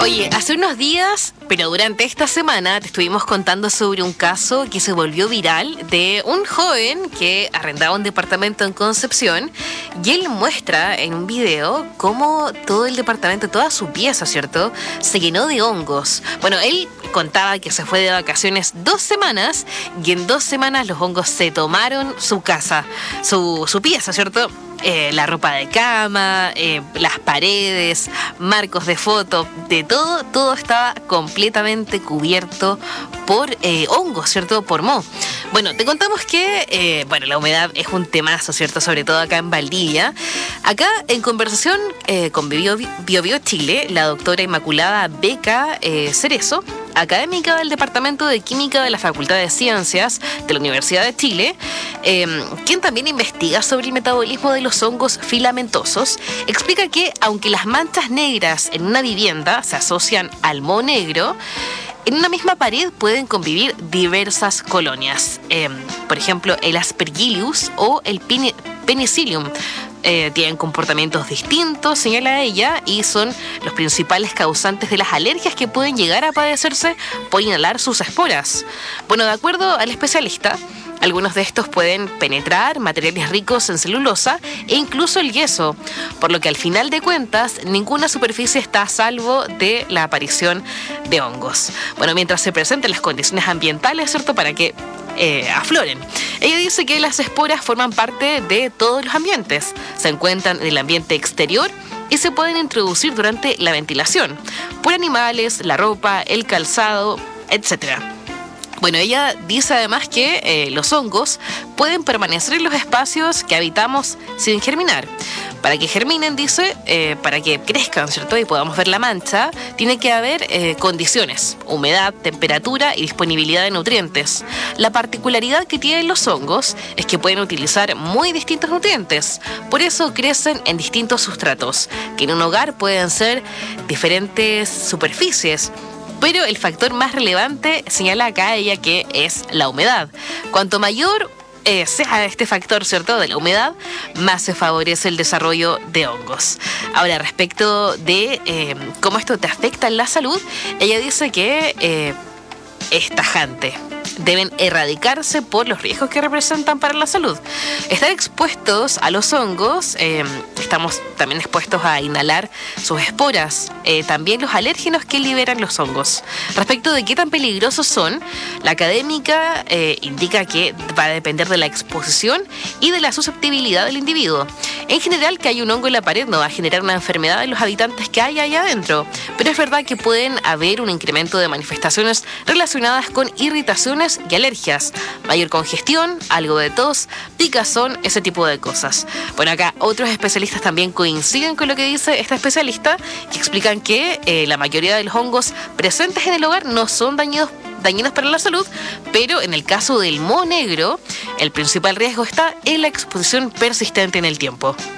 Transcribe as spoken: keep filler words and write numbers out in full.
Oye, hace unos días, pero durante esta semana, te estuvimos contando sobre un caso que se volvió viral de un joven que arrendaba un departamento en Concepción y él muestra en un video cómo todo el departamento, toda su pieza, ¿cierto?, se llenó de hongos. Bueno, él contaba que se fue de vacaciones dos semanas y en dos semanas los hongos se tomaron su casa, su, su pieza, ¿cierto?, Eh, la ropa de cama, eh, las paredes, marcos de foto, de todo, todo estaba completamente cubierto por eh, hongos, ¿cierto? Por moho. Bueno, te contamos que, eh, bueno, la humedad es un temazo, ¿cierto? Sobre todo acá en Valdivia. Acá, en conversación eh, con Bio Bio Bio Chile, la doctora Inmaculada Beca eh, Cerezo, académica del Departamento de Química de la Facultad de Ciencias de la Universidad de Chile, eh, quien también investiga sobre el metabolismo de los hongos filamentosos, explica que aunque las manchas negras en una vivienda se asocian al moho negro, en una misma pared pueden convivir diversas colonias. Eh, por ejemplo, el Aspergillus o el Penicillium eh, tienen comportamientos distintos, señala ella, y son los principales causantes de las alergias que pueden llegar a padecerse por inhalar sus esporas. Bueno, de acuerdo al especialista, algunos de estos pueden penetrar materiales ricos en celulosa e incluso el yeso, por lo que al final de cuentas ninguna superficie está a salvo de la aparición de hongos. Bueno, mientras se presenten las condiciones ambientales, ¿cierto?, para que eh, afloren. Ella dice que las esporas forman parte de todos los ambientes, se encuentran en el ambiente exterior y se pueden introducir durante la ventilación, por animales, la ropa, el calzado, etcétera. Bueno, ella dice además que eh, los hongos pueden permanecer en los espacios que habitamos sin germinar. Para que germinen, dice, eh, para que crezcan, ¿cierto?, y podamos ver la mancha, tiene que haber eh, condiciones: humedad, temperatura y disponibilidad de nutrientes. La particularidad que tienen los hongos es que pueden utilizar muy distintos nutrientes. Por eso crecen en distintos sustratos, que en un hogar pueden ser diferentes superficies. Pero el factor más relevante, señala acá ella, que es la humedad. Cuanto mayor eh, sea este factor, ¿cierto?, de la humedad, más se favorece el desarrollo de hongos. Ahora, respecto de eh, cómo esto te afecta en la salud, ella dice que eh, es tajante. Deben erradicarse por los riesgos que representan para la salud. Estar expuestos a los hongos, eh, estamos también expuestos a inhalar sus esporas, eh, también los alérgenos que liberan los hongos. Respecto de qué tan peligrosos son, la académica eh, indica que va a depender de la exposición y de la susceptibilidad del individuo. En general, que hay un hongo en la pared no va a generar una enfermedad en los habitantes que hay ahí adentro, pero es verdad que pueden haber un incremento de manifestaciones relacionadas con irritaciones y alergias, mayor congestión, algo de tos, picazón, ese tipo de cosas. Bueno, acá otros especialistas también coinciden con lo que dice esta especialista, que explican que eh, la mayoría de los hongos presentes en el hogar no son dañinos dañinos para la salud, pero en el caso del moho negro, el principal riesgo está en la exposición persistente en el tiempo.